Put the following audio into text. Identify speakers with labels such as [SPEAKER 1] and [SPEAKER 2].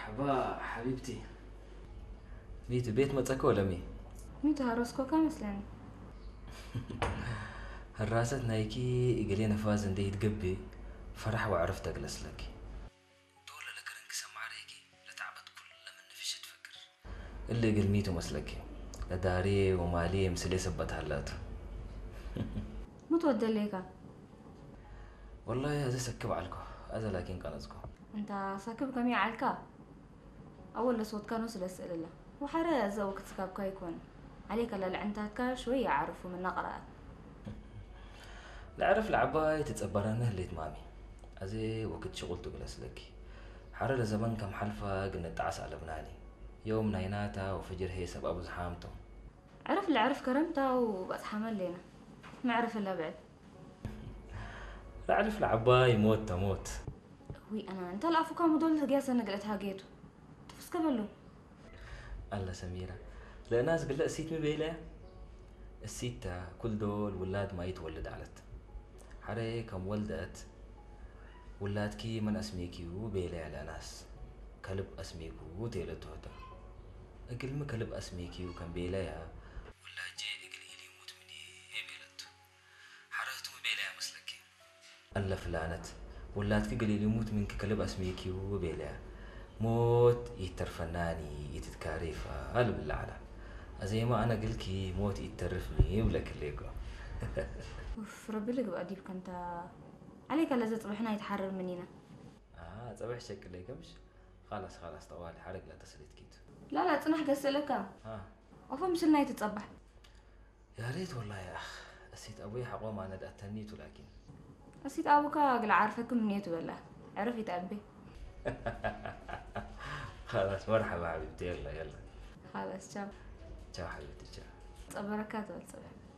[SPEAKER 1] مرحبا حبيبتي.
[SPEAKER 2] ميت بيت متسكو ولا مي؟
[SPEAKER 3] ميتو هروسكو كامسلاني.
[SPEAKER 2] هالراسة نايكي قلينا فازن دي تقبي فرح وعرفت أجلس لك. دولة لكرنك سمع ريكي لتعبت كل من نفش تفكر. اللي قل ميتو مسلكي لداري ومالي مسلي سبت هالات.
[SPEAKER 3] متودى ليكا.
[SPEAKER 2] والله هذا سكب عليكم هذا لكن كنزكم.
[SPEAKER 3] انت ساكب كمي علكا. اول صوت كانوا سلسل الله وحرا زوك تسكاب يكون عليك الا لعنتك شويه عارفوا من نقرأ.
[SPEAKER 2] لعرف العباي تتصبرنا اللي تمامي أزي وقت شغلته جلس لك حرر لزمن كم حلفة قلنا تعس على بناني يوم نايناتا وفجر هي سبب أبو زحامته.
[SPEAKER 3] عرف اللي عرف كرمته وبتحمل لنا ما عرف الا بعد.
[SPEAKER 2] لعرف العباي موت تموت.
[SPEAKER 3] وي انا انت الافوكا مدول جالسه نقلت هاجيتو تفس قبله.
[SPEAKER 2] الله سميرة لا ناس قل لا سيت مبيلة السيتة كل دول ولاد ما يتولد علت حري كم ولدت ولاد كي من اسميكي وبيلة على ناس كلب اسميكو تيلتو هتا اقل ما كلب اسميكي وكان بيلة يا ولا جي اقل إلي موت مني بيلتو حرهتو مبيلة يا مسلكي الله فلانت ولاد كي قليل يموت منك كلب اسميكي وبيلة موت يترفناني يتتكاريفا هل بالله زي ما أنا قلكي موت يترفني ولا كليكو.
[SPEAKER 3] اوف ربي لك بقى ديبك انت عليك الا زي صبحنا يتحرر منينا.
[SPEAKER 2] صباح شكل ليكمش خلاص طوالي حرق لا تسليت كيتو.
[SPEAKER 3] لا تنح قسلك وفهم سلنا يتتصبح.
[SPEAKER 2] يا ريت والله يا أخ أسيت أبوي حقوم أنا أتنيته لكن
[SPEAKER 3] أسيت أبوك قل عارفكم منيتو بالله عرف يتأبي.
[SPEAKER 2] خلاص مرحبا حبيبتي يلا
[SPEAKER 3] خلاص شاو
[SPEAKER 2] حبيبتي
[SPEAKER 3] بركات والصبح.